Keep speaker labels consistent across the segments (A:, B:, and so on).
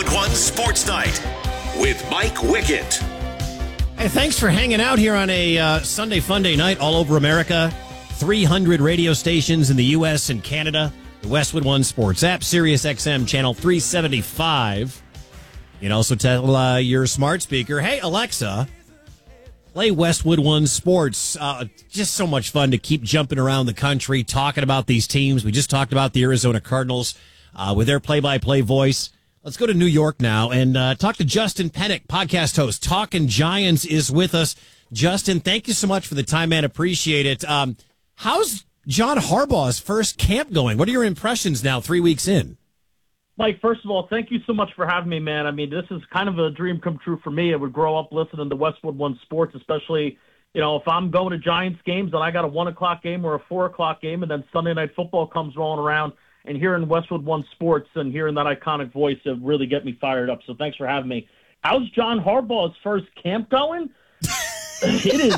A: Westwood One Sports Night with Mike Wickett.
B: Hey, thanks for hanging out here on a Sunday Funday night all over America. 300 radio stations in the U.S. and Canada. The Westwood One Sports app, Sirius XM channel 375. You can also tell your smart speaker, hey, Alexa, play Westwood One Sports. Just so much fun to keep jumping around the country, talking about these teams. We just talked about the Arizona Cardinals with their play-by-play voice. Let's go to New York now and talk to Justin Pennick, podcast host. Talking Giants is with us. Justin, thank you so much for the time, man. Appreciate it. How's John Harbaugh's first camp going? What are your impressions now, 3 weeks in?
C: Mike, first of all, thank you so much for having me, man. I mean, this is kind of a dream come true for me. I would grow up listening to Westwood One Sports, especially, if I'm going to Giants games and I got a 1 o'clock game or a 4 o'clock game, and then Sunday Night Football comes rolling around, and hearing Westwood One Sports and hearing that iconic voice, it really get me fired up. So thanks for having me. How's John Harbaugh's first camp going? It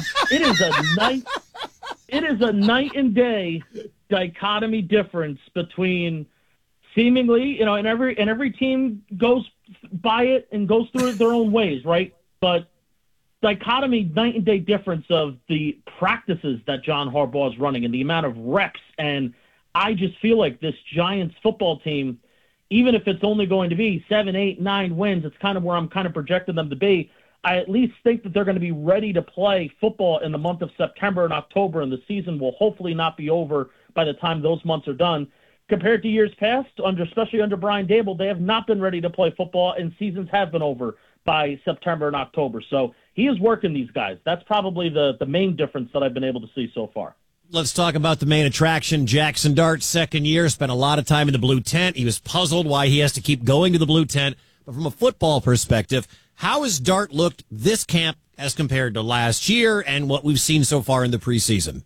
C: is a night and day dichotomy difference between seemingly, and every team goes by it and goes through it their own ways, right? But dichotomy, night and day difference of the practices that John Harbaugh is running and the amount of reps. And I just feel like this Giants football team, even if it's only going to be 7, 8, 9 wins, it's kind of where I'm kind of projecting them to be. I at least think that they're going to be ready to play football in the month of September and October, and the season will hopefully not be over by the time those months are done. Compared to years past, especially under Brian Daboll, they have not been ready to play football, and seasons have been over by September and October. So he is working these guys. That's probably the main difference that I've been able to see so far.
B: Let's talk about the main attraction. Jackson Dart, second year, spent a lot of time in the blue tent. He was puzzled why he has to keep going to the blue tent. But from a football perspective, how has Dart looked this camp as compared to last year and what we've seen so far in the preseason?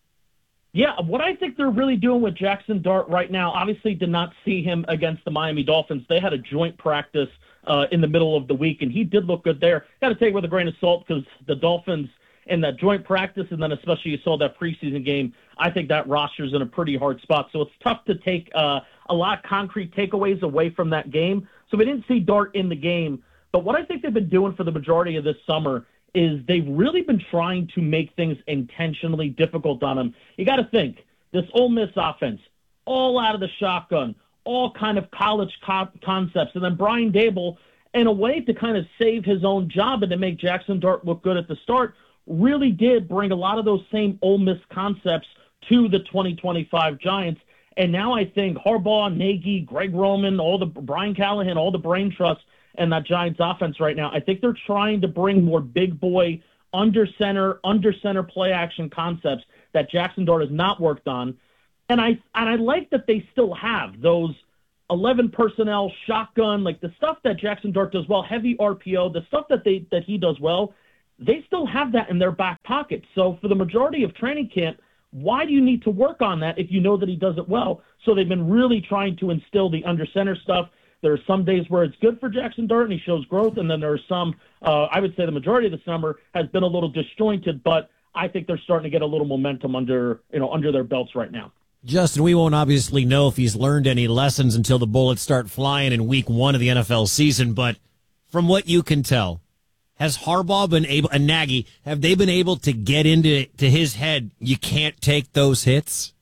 C: Yeah, what I think they're really doing with Jackson Dart right now, obviously did not see him against the Miami Dolphins. They had a joint practice in the middle of the week, and he did look good there. Got to take it with a grain of salt because the Dolphins in that joint practice, and then especially you saw that preseason game, I think that roster's in a pretty hard spot. So it's tough to take a lot of concrete takeaways away from that game. So we didn't see Dart in the game. But what I think they've been doing for the majority of this summer is they've really been trying to make things intentionally difficult on him. You got to think, this Ole Miss offense, all out of the shotgun, all kind of college concepts. And then Brian Daboll, in a way to kind of save his own job and to make Jackson Dart look good at the start, really did bring a lot of those same Ole Miss concepts to the 2025 Giants. And now I think Harbaugh, Nagy, Greg Roman, Brian Callahan, all the brain trust and that Giants offense right now, I think they're trying to bring more big boy under center play action concepts that Jackson Dart has not worked on. And I like that they still have those 11 personnel, shotgun, like the stuff that Jackson Dart does well, heavy RPO, the stuff that he does well. They still have that in their back pocket. So for the majority of training camp, why do you need to work on that if you know that he does it well? So they've been really trying to instill the under center stuff. There are some days where it's good for Jackson Dart and he shows growth, and then there are some, I would say the majority of the summer has been a little disjointed, but I think they're starting to get a little momentum under their belts right now.
B: Justin, we won't obviously know if he's learned any lessons until the bullets start flying in week 1 of the NFL season, but from what you can tell, has Harbaugh been able, and Nagy, have they been able to get into his head, you can't take those hits?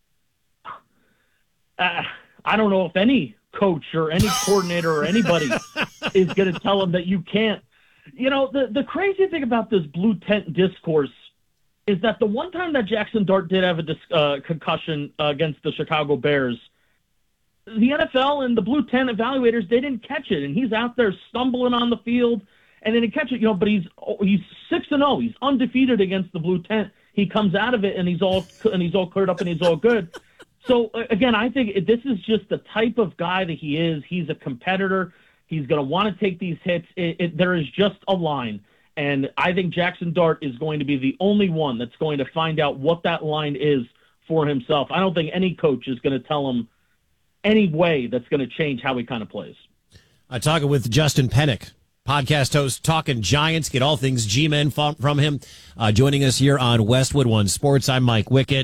C: I don't know if any coach or any coordinator or anybody is going to tell him that you can't. The crazy thing about this blue tent discourse is that the one time that Jackson Dart did have a concussion against the Chicago Bears, the NFL and the blue tent evaluators, they didn't catch it, and he's out there stumbling on the field, and they didn't catch it. But he's 6-0. He's undefeated against the blue tent. He comes out of it, and he's all cleared up, and he's all good. So, again, I think this is just the type of guy that he is. He's a competitor. He's going to want to take these hits. There is just a line. And I think Jackson Dart is going to be the only one that's going to find out what that line is for himself. I don't think any coach is going to tell him any way that's going to change how he kind of plays.
B: I'm talking with Justin Pennick, podcast host, Talking Giants. Get all things G-Men from him. Joining us here on Westwood One Sports. I'm Mike Wickett.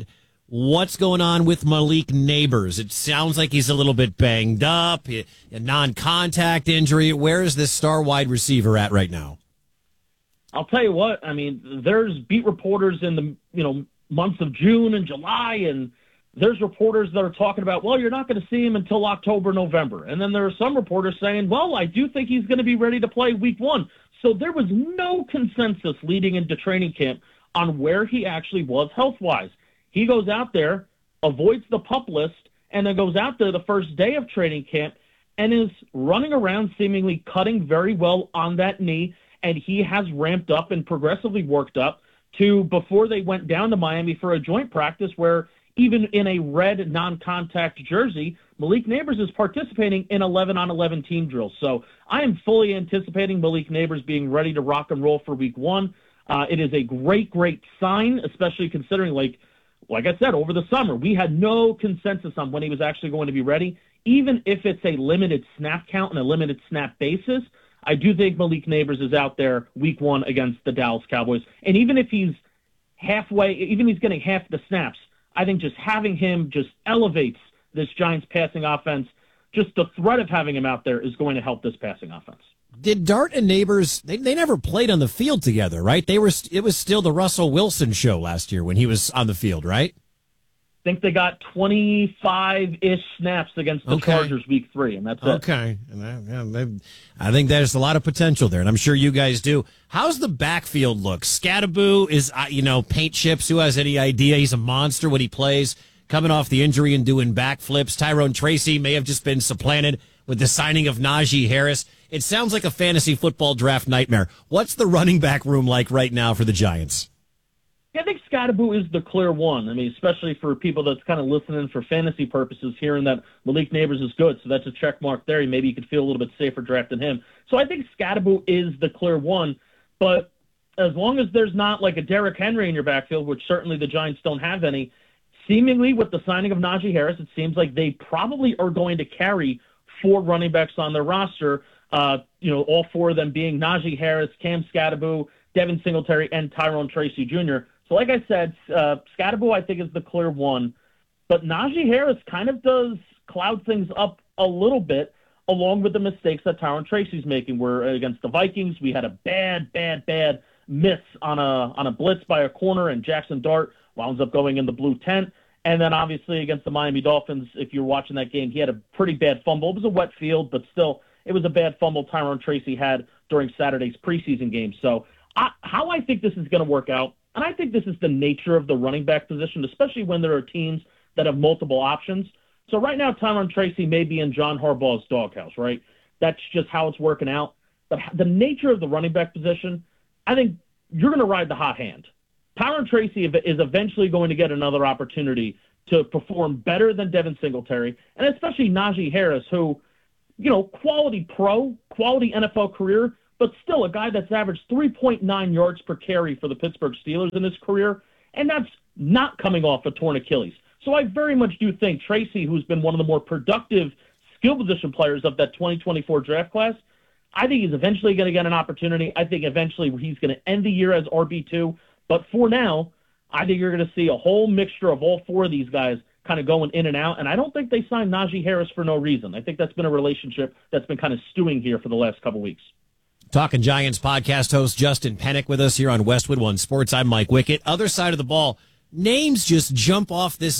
B: What's going on with Malik Neighbors? It sounds like he's a little bit banged up, a non-contact injury. Where is this star wide receiver at right now?
C: I'll tell you what. I mean, there's beat reporters in the months of June and July, and there's reporters that are talking about, well, you're not going to see him until October, November. And then there are some reporters saying, well, I do think he's going to be ready to play week 1. So there was no consensus leading into training camp on where he actually was health-wise. He goes out there, avoids the PUP list, and then goes out there the first day of training camp and is running around seemingly cutting very well on that knee, and he has ramped up and progressively worked up to before they went down to Miami for a joint practice where even in a red non-contact jersey, Malik Neighbors is participating in 11-on-11 team drills. So I am fully anticipating Malik Neighbors being ready to rock and roll for week 1. It is a great, great sign, especially considering, like I said, over the summer, we had no consensus on when he was actually going to be ready. Even if it's a limited snap count and a limited snap basis, I do think Malik Neighbors is out there week 1 against the Dallas Cowboys. And even if he's getting half the snaps, I think just having him just elevates this Giants passing offense. Just the threat of having him out there is going to help this passing offense.
B: Did Dart and Neighbors, they never played on the field together, right? It was still the Russell Wilson show last year when he was on the field, right?
C: I think they got 25-ish snaps against the Chargers week 3, and that's it.
B: Okay. I think there's a lot of potential there, and I'm sure you guys do. How's the backfield look? Scattaboo is, paint chips. Who has any idea? He's a monster when he plays, coming off the injury and doing backflips. Tyrone Tracy may have just been supplanted with the signing of Najee Harris. It sounds like a fantasy football draft nightmare. What's the running back room like right now for the Giants?
C: Yeah, I think Scattaboo is the clear one. I mean, especially for people that's kind of listening for fantasy purposes, hearing that Malik Neighbors is good, so that's a check mark there. Maybe you could feel a little bit safer drafting him. So I think Scattaboo is the clear one, but as long as there's not like a Derrick Henry in your backfield, which certainly the Giants don't have any, seemingly with the signing of Najee Harris, it seems like they probably are going to carry 4 running backs on their roster, all 4 of them being Najee Harris, Cam Scattaboo, Devin Singletary, and Tyrone Tracy Jr. So like I said, Scattaboo I think is the clear one, but Najee Harris kind of does cloud things up a little bit along with the mistakes that Tyrone Tracy's making. Where against the Vikings, we had a bad miss on a blitz by a corner, and Jackson Dart winds up going in the blue tent. And then obviously against the Miami Dolphins, if you're watching that game, he had a pretty bad fumble. It was a wet field, but still, it was a bad fumble Tyrone Tracy had during Saturday's preseason game. So how I think this is going to work out, and I think this is the nature of the running back position, especially when there are teams that have multiple options. So right now, Tyrone Tracy may be in John Harbaugh's doghouse, right? That's just how it's working out. But the nature of the running back position, I think you're going to ride the hot hand. Tyrone Tracy is eventually going to get another opportunity to perform better than Devin Singletary, and especially Najee Harris, who, quality NFL career, but still a guy that's averaged 3.9 yards per carry for the Pittsburgh Steelers in his career, and that's not coming off a torn Achilles. So I very much do think Tracy, who's been one of the more productive skill position players of that 2024 draft class, I think he's eventually going to get an opportunity. I think eventually he's going to end the year as RB2. But for now, I think you're going to see a whole mixture of all 4 of these guys kind of going in and out. And I don't think they signed Najee Harris for no reason. I think that's been a relationship that's been kind of stewing here for the last couple weeks.
B: Talking Giants podcast host Justin Pennick with us here on Westwood One Sports. I'm Mike Wickett. Other side of the ball, names just jump off this